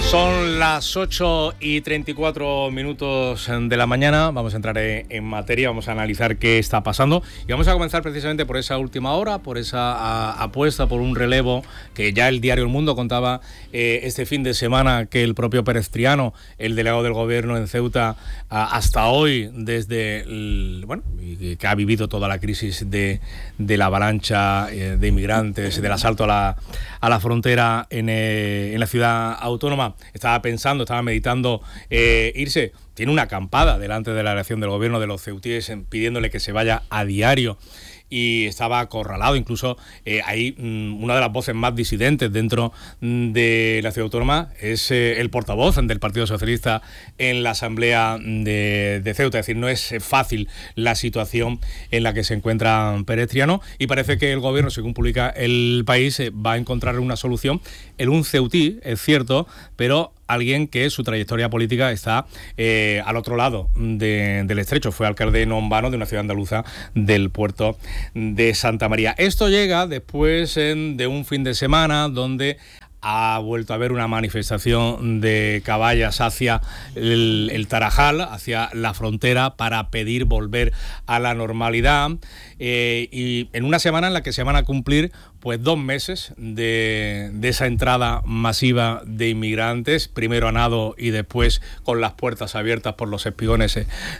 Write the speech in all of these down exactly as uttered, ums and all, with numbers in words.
Son las ocho y treinta y cuatro minutos de la mañana. Vamos a entrar en materia, vamos a analizar qué está pasando y vamos a comenzar precisamente por esa última hora, por esa a, apuesta por un relevo que ya el diario El Mundo contaba eh, este fin de semana, que el propio Pérez Triano, el delegado del gobierno en Ceuta, a, hasta hoy, desde el, bueno, que ha vivido toda la crisis de, de la avalancha eh, de inmigrantes, del asalto a la, a la frontera en, eh, en la ciudad autónoma, estaba pensando, estaba meditando eh, irse. Tiene una acampada delante de la elección del gobierno de los ceutíes pidiéndole que se vaya a diario y estaba acorralado. Incluso eh, ahí mmm, una de las voces más disidentes dentro de la ciudad autónoma es eh, el portavoz del Partido Socialista en la Asamblea de, de Ceuta. Es decir, no es fácil la situación en la que se encuentra Pérez Triano y parece que el gobierno, según publica El País, eh, va a encontrar una solución en un ceutí, es cierto, pero alguien que su trayectoria política está eh, al otro lado de, del estrecho. Fue alcalde no en vano de una ciudad andaluza del puerto de Santa María. Esto llega después en, de un fin de semana donde ha vuelto a haber una manifestación de caballas hacia el, el Tarajal, hacia la frontera, para pedir volver a la normalidad, eh, y en una semana en la que se van a cumplir pues dos meses de, de esa entrada masiva de inmigrantes, primero a nado y después con las puertas abiertas por los espigones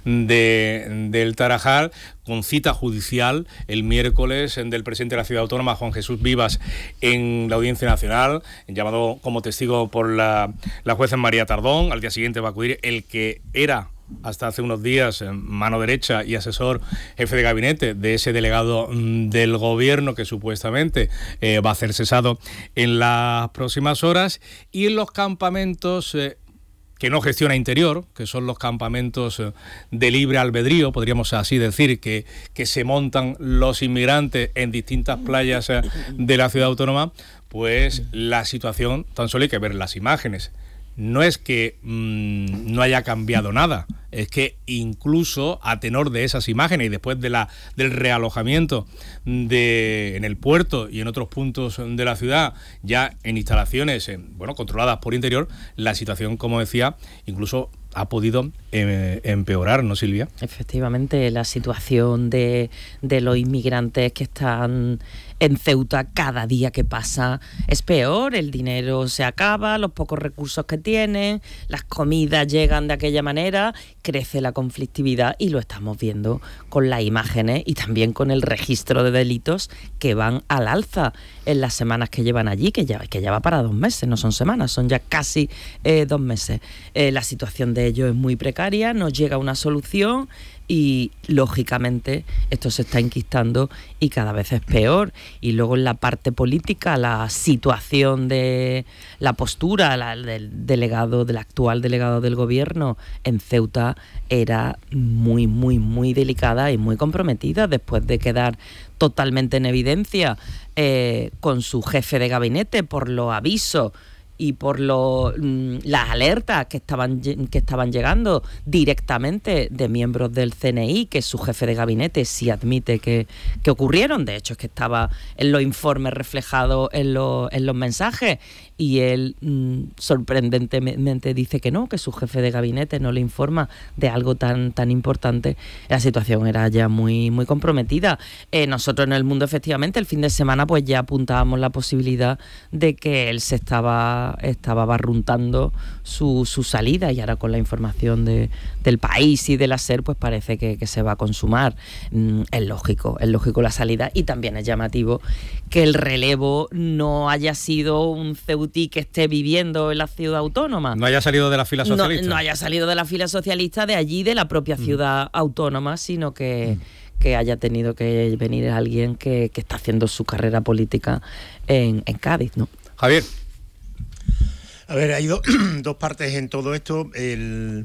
de, del Tarajal, con cita judicial el miércoles del presidente de la ciudad autónoma, Juan Jesús Vivas, en la Audiencia Nacional, llamado como testigo por la, la jueza María Tardón. Al día siguiente va a acudir el que era hasta hace unos días mano derecha y asesor jefe de gabinete de ese delegado del gobierno, que supuestamente eh, va a ser cesado en las próximas horas. Y en los campamentos eh, que no gestiona Interior, que son los campamentos de libre albedrío, podríamos así decir, que, que se montan los inmigrantes en distintas playas de la ciudad autónoma, pues la situación, tan solo hay que ver las imágenes. No es que mmm, no haya cambiado nada, es que incluso a tenor de esas imágenes y después de la, del realojamiento de, en el puerto y en otros puntos de la ciudad, ya en instalaciones eh, bueno, controladas por Interior, la situación, como decía, incluso ha podido eh, empeorar, ¿no, Silvia? Efectivamente, la situación de, de los inmigrantes que están en Ceuta cada día que pasa es peor. El dinero se acaba, los pocos recursos que tienen, las comidas llegan de aquella manera, crece la conflictividad y lo estamos viendo con las imágenes y también con el registro de delitos que van al alza en las semanas que llevan allí, que ya, que ya va para dos meses, no son semanas, son ya casi eh, dos meses. Eh, la situación de ellos es muy precaria, no llega una solución y lógicamente esto se está enquistando y cada vez es peor. Y luego en la parte política, la situación de la postura la, del delegado, del actual delegado del gobierno en Ceuta era muy, muy, muy delicada y muy comprometida después de quedar totalmente en evidencia eh, con su jefe de gabinete por los avisos y por lo, las alertas que estaban, que estaban llegando directamente de miembros del C N I, que su jefe de gabinete sí admite que, que ocurrieron. De hecho, es que estaba en los informes reflejados en, los, en los mensajes, y él mmm, sorprendentemente dice que no, que su jefe de gabinete no le informa de algo tan, tan importante. La situación era ya muy, muy comprometida. Eh, nosotros en El Mundo, efectivamente, el fin de semana pues ya apuntábamos la posibilidad de que él se estaba, estaba barruntando su, su salida, y ahora con la información de, del País y del SER pues parece que, que se va a consumar. Mm, es lógico, es lógico la salida, y también es llamativo que el relevo no haya sido un ceutí que esté viviendo en la ciudad autónoma. No haya salido de la fila socialista. No, no haya salido de la fila socialista de allí, de la propia ciudad mm. autónoma, sino que, mm. que haya tenido que venir alguien que, que está haciendo su carrera política en, en Cádiz, ¿no? Javier. A ver, hay do, dos partes en todo esto. El,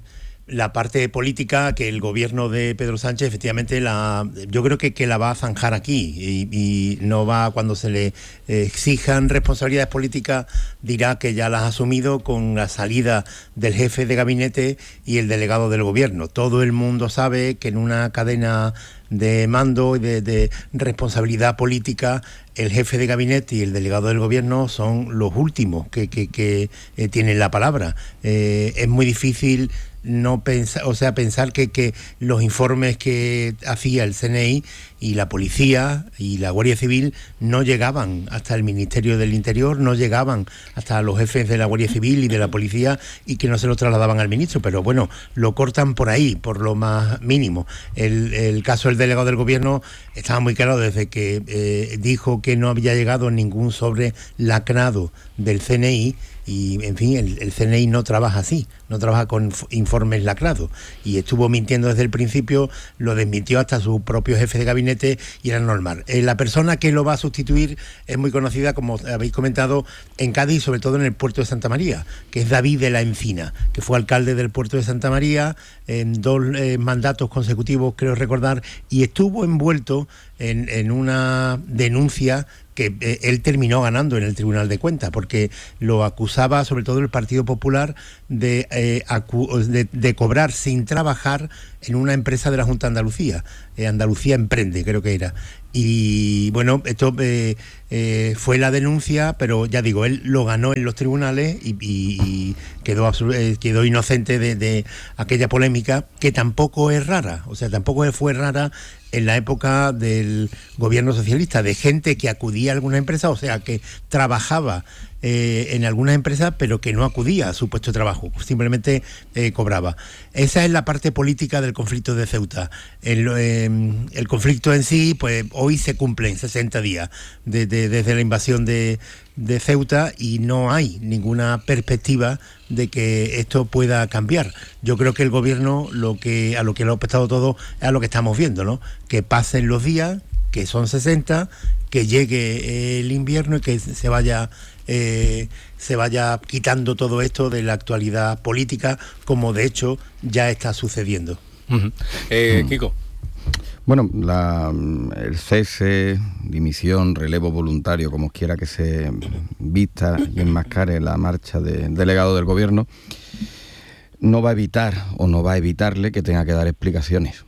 la parte política que el gobierno de Pedro Sánchez efectivamente la, yo creo que, que la va a zanjar aquí y, y no va, cuando se le exijan responsabilidades políticas, dirá que ya las ha asumido con la salida del jefe de gabinete y el delegado del gobierno. Todo el mundo sabe que en una cadena de mando y de, de responsabilidad política, el jefe de gabinete y el delegado del gobierno son los últimos que, que, que eh, tienen la palabra. Eh, es muy difícil no pensar, o sea, pensar que, que los informes que hacía el C N I y la policía y la Guardia Civil no llegaban hasta el Ministerio del Interior, no llegaban hasta los jefes de la Guardia Civil y de la policía, y que no se lo trasladaban al ministro, pero bueno, lo cortan por ahí, por lo más mínimo. El, el caso del delegado del gobierno estaba muy claro desde que eh, dijo que no había llegado ningún sobre lacrado del C N I. Y, en fin, el, el C N I no trabaja así, no trabaja con informes lacrados. Y estuvo mintiendo desde el principio, lo desmintió hasta su propio jefe de gabinete y era normal. Eh, la persona que lo va a sustituir es muy conocida, como habéis comentado, en Cádiz, sobre todo en el puerto de Santa María, que es David de la Encina, que fue alcalde del puerto de Santa María en dos eh, mandatos consecutivos, creo recordar, y estuvo envuelto en, en una denuncia que eh, él terminó ganando en el Tribunal de Cuentas, porque lo acusaba sobre todo el Partido Popular de, eh, acu de, de cobrar sin trabajar en una empresa de la Junta de Andalucía, eh, Andalucía Emprende, creo que era. Y bueno, esto eh, eh, fue la denuncia, pero ya digo, él lo ganó en los tribunales y, y, y quedó, eh, quedó inocente de, de aquella polémica, que tampoco es rara, o sea, tampoco fue rara en la época del gobierno socialista, de gente que acudía a alguna empresa, o sea, que trabajaba eh, en alguna empresa, pero que no acudía a su puesto de trabajo, simplemente eh, cobraba. Esa es la parte política del conflicto de Ceuta. El, eh, el conflicto en sí, pues hoy se cumplen sesenta días de, de, desde la invasión de, de Ceuta, y no hay ninguna perspectiva de que esto pueda cambiar. Yo creo que el gobierno lo que a lo que lo ha prestado todo es a lo que estamos viendo, ¿no? Que pasen los días, que son sesenta, que llegue el invierno y que se vaya eh, se vaya quitando todo esto de la actualidad política, como de hecho ya está sucediendo. Uh-huh. eh, uh-huh. Kiko. Bueno, la, el cese, dimisión, relevo voluntario, como quiera que se vista y enmascare la marcha del delegado del gobierno, no va a evitar o no va a evitarle que tenga que dar explicaciones.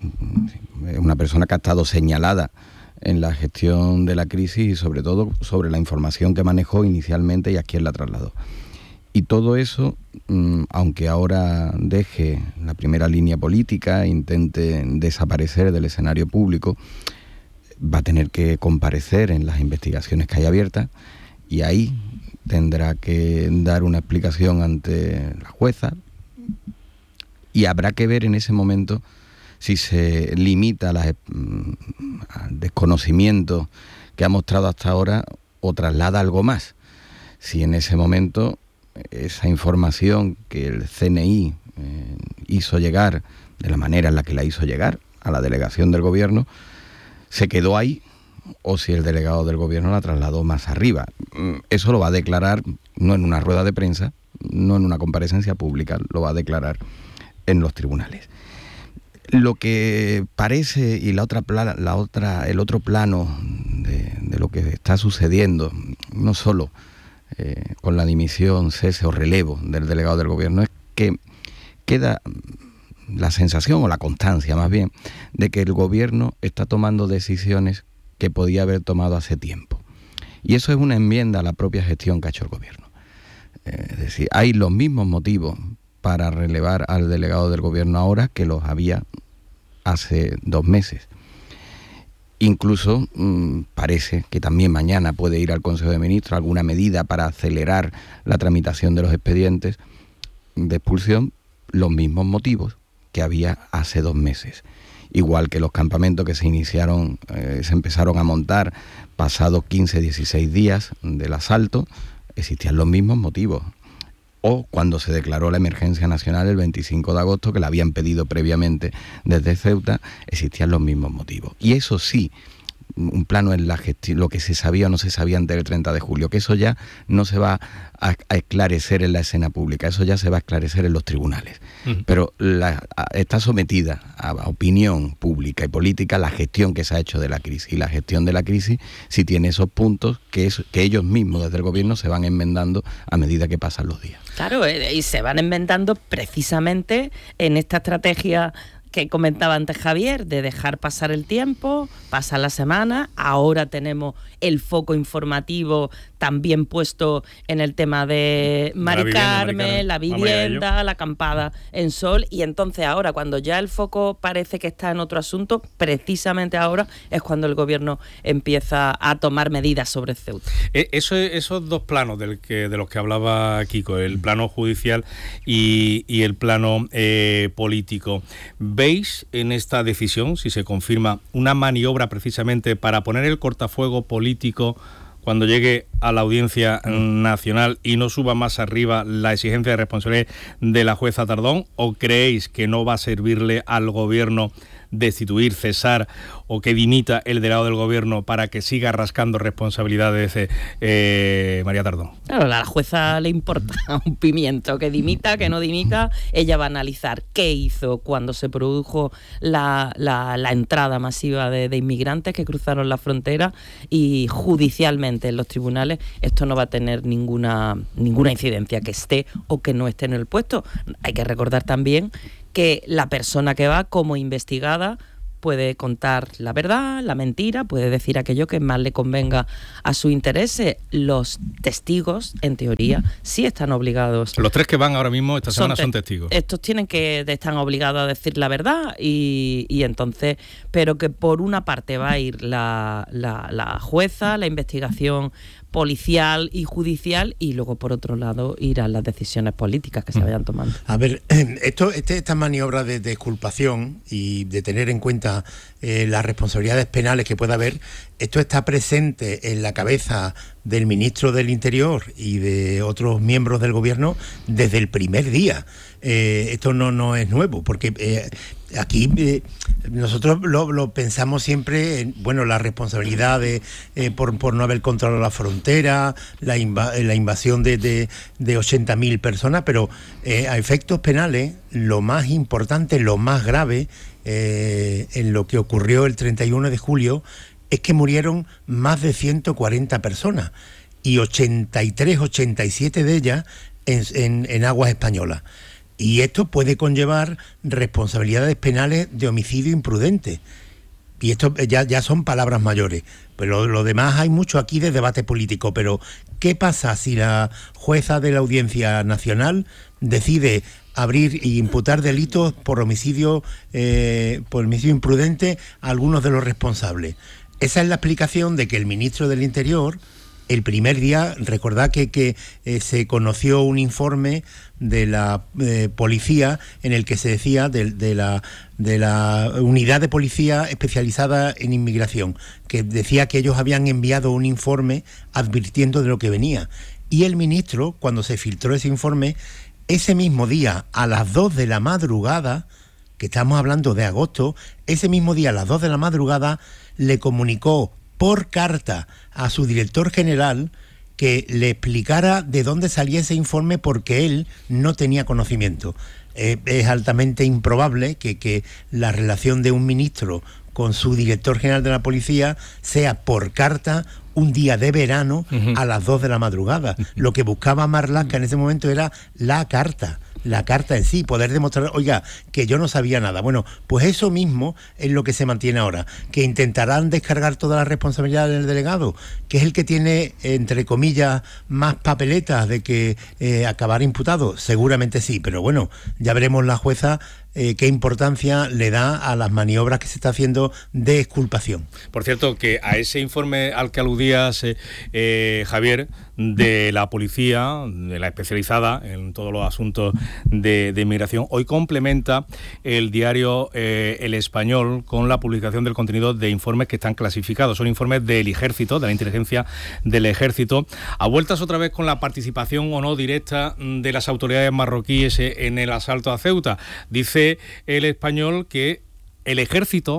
Es una persona que ha estado señalada en la gestión de la crisis y sobre todo sobre la información que manejó inicialmente y a quién la trasladó. Y todo eso, aunque ahora deje la primera línea política e intente desaparecer del escenario público, va a tener que comparecer en las investigaciones que hay abiertas, y ahí tendrá que dar una explicación ante la jueza, y habrá que ver en ese momento si se limita a las, al desconocimiento que ha mostrado hasta ahora o traslada algo más. Si en ese momento esa información que el C N I eh, hizo llegar de la manera en la que la hizo llegar a la delegación del gobierno se quedó ahí, o si el delegado del gobierno la trasladó más arriba. Eso lo va a declarar no en una rueda de prensa, no en una comparecencia pública, lo va a declarar en los tribunales. Lo que parece, y la otra, la otra, el otro plano de, de lo que está sucediendo, no solo Eh, con la dimisión, cese o relevo del delegado del gobierno, es que queda la sensación, o la constancia más bien, de que el gobierno está tomando decisiones que podía haber tomado hace tiempo. Y eso es una enmienda a la propia gestión que ha hecho el gobierno. Eh, es decir, hay los mismos motivos para relevar al delegado del gobierno ahora que los había hace dos meses. Incluso mmm, parece que también mañana puede ir al Consejo de Ministros alguna medida para acelerar la tramitación de los expedientes de expulsión, los mismos motivos que había hace dos meses. Igual que los campamentos que se iniciaron, eh, se empezaron a montar pasados quince, dieciséis días del asalto, existían los mismos motivos. O cuando se declaró la emergencia nacional el veinticinco de agosto, que la habían pedido previamente desde Ceuta, existían los mismos motivos. Y eso sí, un plano en la gestión, lo que se sabía o no se sabía antes del treinta de julio, que eso ya no se va a, a esclarecer en la escena pública, eso ya se va a esclarecer en los tribunales. Uh-huh. Pero la, a, está sometida a, a opinión pública y política la gestión que se ha hecho de la crisis, y la gestión de la crisis sí tiene esos puntos que, es, que ellos mismos desde el gobierno se van enmendando a medida que pasan los días. Claro, y se van enmendando precisamente en esta estrategia que comentaba antes Javier, de dejar pasar el tiempo, pasa la semana, ahora tenemos el foco informativo también puesto en el tema de Mari Carmen, la vivienda, la acampada en Sol, y entonces ahora, cuando ya el foco parece que está en otro asunto, precisamente ahora es cuando el gobierno empieza a tomar medidas sobre Ceuta. Eso, esos dos planos del que, de los que hablaba Kiko, el plano judicial y, y el plano eh, político, ¿veis en esta decisión, si se confirma, una maniobra precisamente para poner el cortafuego político cuando llegue a la Audiencia Nacional y no suba más arriba la exigencia de responsabilidad de la jueza Tardón? ¿O creéis que no va a servirle al gobierno destituir, cesar o que dimita el delegado del gobierno para que siga rascando responsabilidades eh, eh, María Tardón? Claro, a la jueza le importa un pimiento, que dimita, que no dimita. Ella va a analizar qué hizo cuando se produjo la, la, la entrada masiva de, de inmigrantes que cruzaron la frontera, y judicialmente en los tribunales esto no va a tener ninguna, ninguna incidencia, que esté o que no esté en el puesto. Hay que recordar también que la persona que va como investigada puede contar la verdad, la mentira, puede decir aquello que más le convenga a su interés. Los testigos, en teoría, sí están obligados. Los tres que van ahora mismo esta semana son, te- son testigos. Estos tienen que están obligados a decir la verdad, y, y entonces, pero que por una parte va a ir la, la, la jueza, la investigación policial y judicial, y luego por otro lado irán las decisiones políticas que se vayan tomando. A ver, esto, este, esta maniobra de, de exculpación y de tener en cuenta eh, las responsabilidades penales que pueda haber, esto está presente en la cabeza del ministro del Interior y de otros miembros del gobierno desde el primer día. Eh, esto no, no es nuevo, porque eh, aquí eh, nosotros lo, lo pensamos siempre en, bueno, la responsabilidad de, eh, por, por no haber controlado la frontera, la, inva- la invasión de, de, de ochenta mil personas, pero eh, a efectos penales, lo más importante, lo más grave eh, en lo que ocurrió el treinta y uno de julio es que murieron más de ciento cuarenta personas, y ochenta y tres, ochenta y siete de ellas en, en, en aguas españolas. Y esto puede conllevar responsabilidades penales de homicidio imprudente. Y esto ya, ya son palabras mayores. Pero lo, lo demás, hay mucho aquí de debate político. Pero, ¿qué pasa si la jueza de la Audiencia Nacional decide abrir e imputar delitos por homicidio, eh, por homicidio imprudente a algunos de los responsables? Esa es la explicación de que el ministro del Interior, el primer día, recordad que, que eh, se conoció un informe de la eh, policía en el que se decía de, de, la, de la unidad de policía especializada en inmigración, que decía que ellos habían enviado un informe advirtiendo de lo que venía. Y el ministro, cuando se filtró ese informe, ese mismo día, a las dos de la madrugada, que estamos hablando de agosto, ese mismo día, a las dos de la madrugada, le comunicó por carta a su director general que le explicara de dónde salía ese informe, porque él no tenía conocimiento. Eh, es altamente improbable que, que la relación de un ministro con su director general de la policía sea por carta un día de verano uh-huh. a las dos de la madrugada. Lo que buscaba Marlaska en ese momento era la carta. La carta en sí, poder demostrar, oiga, que yo no sabía nada. Bueno, pues eso mismo es lo que se mantiene ahora, que intentarán descargar toda la responsabilidad del delegado, que es el que tiene, entre comillas, más papeletas de que eh, acabar imputado. Seguramente sí, pero bueno, ya veremos la jueza eh, qué importancia le da a las maniobras que se está haciendo de exculpación. Por cierto, que a ese informe al que aludías, eh, eh, Javier, de la policía, de la especializada en todos los asuntos de, de inmigración, hoy complementa el diario eh, El Español con la publicación del contenido de informes que están clasificados. Son informes del Ejército, de la inteligencia del Ejército, a vueltas otra vez con la participación o no directa de las autoridades marroquíes en el asalto a Ceuta. Dice El Español que el Ejército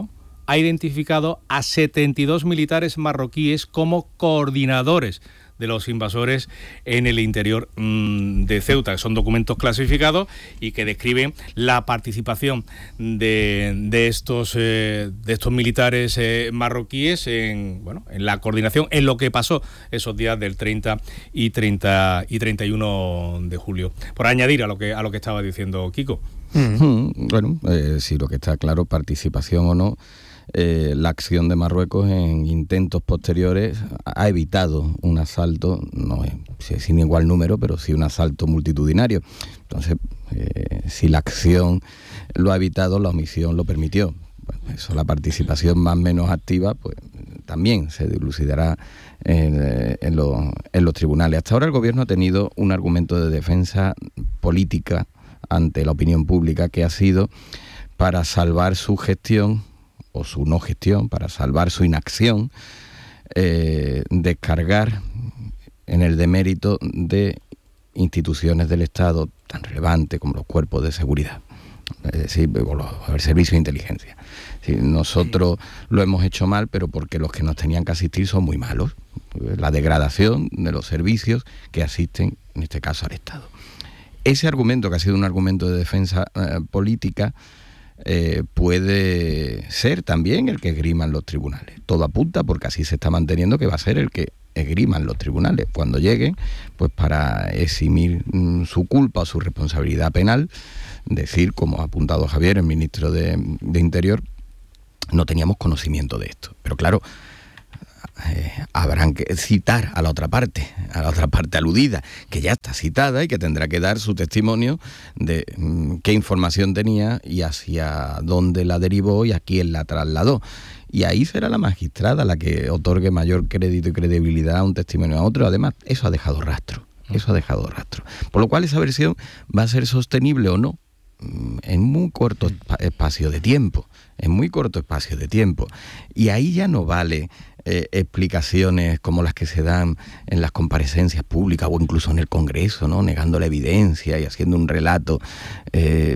ha identificado a setenta y dos militares marroquíes como coordinadores de los invasores en el interior mmm, de Ceuta. Son documentos clasificados y que describen la participación de, de, estos, eh, de estos militares eh, marroquíes en, bueno, en la coordinación, en lo que pasó esos días del treinta y treinta y treinta y uno de julio. Por añadir a lo que, a lo que estaba diciendo Kiko. Mm. Bueno, eh, si lo que está claro, participación o no, Eh, la acción de Marruecos en intentos posteriores ha evitado un asalto, no es sin igual número, pero sí un asalto multitudinario. Entonces, eh, si la acción lo ha evitado, la omisión lo permitió. Bueno, eso, la participación más o menos activa, pues también se dilucidará en, en, lo, en los tribunales. Hasta ahora el gobierno ha tenido un argumento de defensa política ante la opinión pública que ha sido para salvar su gestión o su no gestión, para salvar su inacción, eh, descargar en el demérito de instituciones del Estado tan relevantes como los cuerpos de seguridad, es decir, los, el servicio de inteligencia. Sí, nosotros lo hemos hecho mal, pero porque los que nos tenían que asistir son muy malos. La degradación de los servicios que asisten, en este caso, al Estado. Ese argumento, que ha sido un argumento de defensa eh, política, Eh, puede ser también el que esgriman los tribunales. Todo apunta, porque así se está manteniendo, que va a ser el que esgriman los tribunales cuando lleguen, pues para eximir mm, su culpa o su responsabilidad penal, decir, como ha apuntado Javier, el ministro de, de Interior, no teníamos conocimiento de esto. Pero claro, Eh, habrán que citar a la otra parte, a la otra parte aludida, que ya está citada y que tendrá que dar su testimonio de mm, qué información tenía y hacia dónde la derivó y a quién la trasladó. Y ahí será la magistrada la que otorgue mayor crédito y credibilidad a un testimonio a otro. Además, eso ha dejado rastro, eso ha dejado rastro. Por lo cual esa versión va a ser sostenible o no en muy corto espacio de tiempo, en muy corto espacio de tiempo. Y ahí ya no vale eh, explicaciones como las que se dan en las comparecencias públicas o incluso en el Congreso, ¿no? Negando la evidencia y haciendo un relato, eh,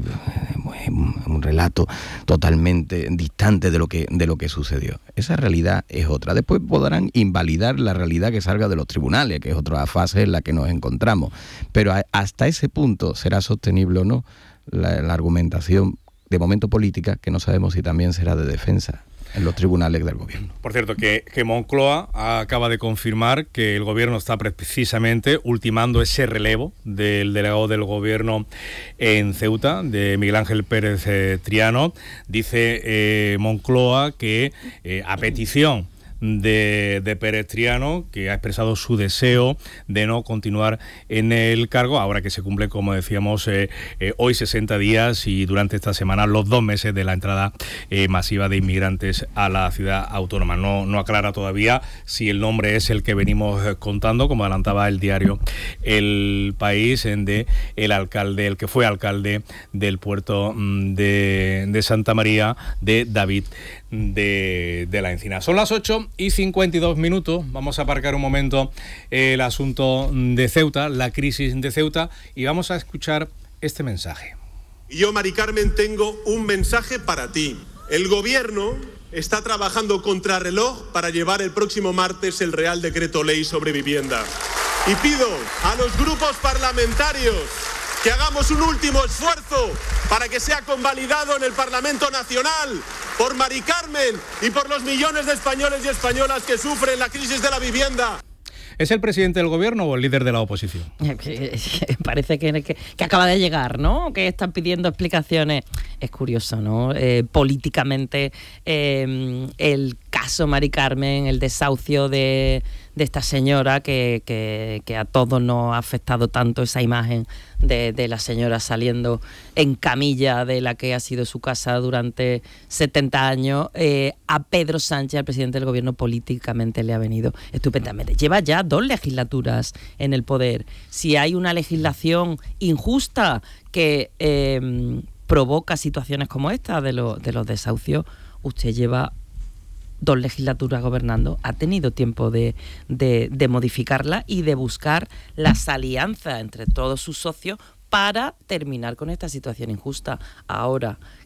un relato totalmente distante de lo que de lo que sucedió. Esa realidad es otra. Después podrán invalidar la realidad que salga de los tribunales, que es otra fase en la que nos encontramos. Pero a, hasta ese punto será sostenible o no La, la argumentación de momento política, que no sabemos si también será de defensa en los tribunales del gobierno. Por cierto, que, que Moncloa acaba de confirmar que el gobierno está precisamente ultimando ese relevo del delegado del gobierno en Ceuta, de Miguel Ángel Pérez eh, Triano. Dice eh, Moncloa que eh, a petición De, de Pérez Triano, que ha expresado su deseo de no continuar en el cargo, ahora que se cumple, como decíamos, eh, eh, hoy sesenta días y durante esta semana los dos meses de la entrada eh, masiva de inmigrantes a la ciudad autónoma. No, no aclara todavía si el nombre es el que venimos contando, como adelantaba el diario El País, en de el alcalde, el que fue alcalde del puerto de, de Santa María, de David de, de la Encina. Son las ocho y cincuenta y dos minutos. Vamos a aparcar un momento el asunto de Ceuta, la crisis de Ceuta, y vamos a escuchar este mensaje. Y yo, Mari Carmen, tengo un mensaje para ti. El gobierno está trabajando contrarreloj para llevar el próximo martes el Real Decreto Ley sobre vivienda. Y pido a los grupos parlamentarios que hagamos un último esfuerzo para que sea convalidado en el Parlamento Nacional por Mari Carmen y por los millones de españoles y españolas que sufren la crisis de la vivienda. ¿Es el presidente del gobierno o el líder de la oposición? Parece que, que, que acaba de llegar, ¿no? Que están pidiendo explicaciones. Es curioso, ¿no? Eh, políticamente, eh, el caso Mari Carmen, el desahucio de, de esta señora, que, que, que a todos nos ha afectado tanto esa imagen de, de la señora saliendo en camilla de la que ha sido su casa durante setenta años, eh, a Pedro Sánchez, al presidente del gobierno, políticamente le ha venido estupendamente. Lleva ya dos legislaturas en el poder. Si hay una legislación injusta que eh, provoca situaciones como esta de, lo, de los desahucios, usted lleva dos legislaturas gobernando, ha tenido tiempo de, de, de modificarla y de buscar las alianzas entre todos sus socios para terminar con esta situación injusta. Ahora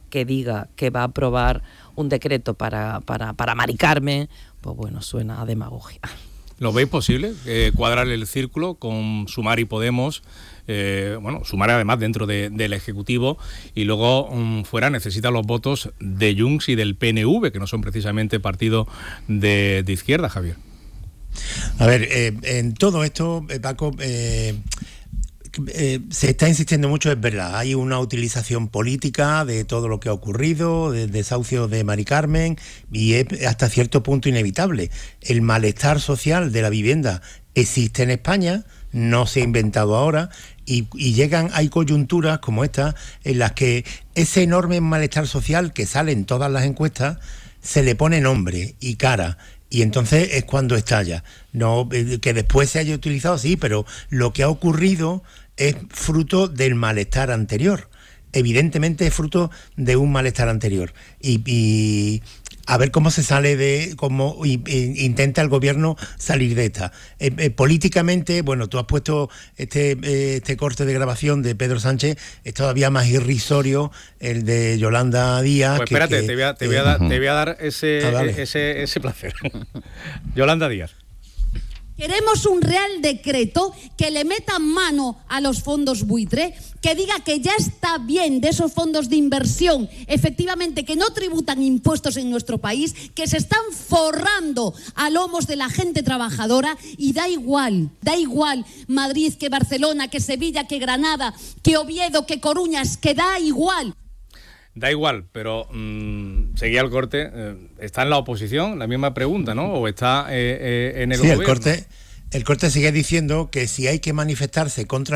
que diga que va a aprobar un decreto para, para, para Mari Carmen, pues bueno, suena a demagogia. ¿Lo veis posible? Eh, cuadrar el círculo con Sumar y Podemos, eh, bueno, Sumar además dentro de, del Ejecutivo, y luego um, fuera necesita los votos de Junts y del P N V, que no son precisamente partido de, de izquierda, Javier. A ver, eh, en todo esto, eh, Paco, eh, eh, se está insistiendo mucho, es verdad, hay una utilización política de todo lo que ha ocurrido, del desahucio de Mari Carmen, y es hasta cierto punto inevitable. El malestar social de la vivienda existe en España, no se ha inventado ahora, y, y llegan, hay coyunturas como esta, en las que ese enorme malestar social que sale en todas las encuestas, se le pone nombre y cara, y entonces es cuando estalla. No, que después se haya utilizado, sí, pero lo que ha ocurrido es fruto del malestar anterior. Evidentemente es fruto de un malestar anterior. Y, y a ver cómo se sale de, cómo y, y, intenta el gobierno salir de esta. Eh, eh, políticamente, bueno, tú has puesto este, eh, este corte de grabación de Pedro Sánchez, es todavía más irrisorio el de Yolanda Díaz. Pues espérate, que, que, te, voy a, te, eh, voy a dar, te voy a dar ese, ah, ese, ese placer. Yolanda Díaz. Queremos un real decreto que le meta mano a los fondos buitre, que diga que ya está bien de esos fondos de inversión, efectivamente, que no tributan impuestos en nuestro país, que se están forrando a lomos de la gente trabajadora, y da igual, da igual Madrid que Barcelona, que Sevilla, que Granada, que Oviedo, que Coruñas, que da igual. Da igual, pero mmm, seguía el corte. Eh, ¿Está en la oposición? La misma pregunta, ¿no? ¿O está eh, eh, en el sí, gobierno? El corte, el corte sigue diciendo que si hay que manifestarse contra